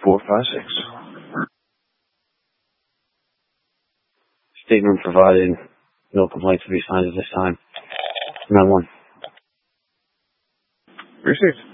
456. Statement provided. No complaints to be signed at this time. 9-1. Received.